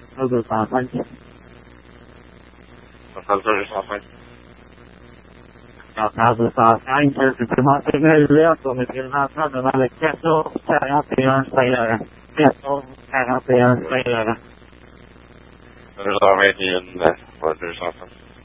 Öbür tarafa git. Öbür tarafa git. Ja, also da eigentlich primäre Lehrung mit dem Namen alle Kesso, Therapieansteiger. Kesso, Therapieansteiger. Öbür tarafa git. Öbür tarafa.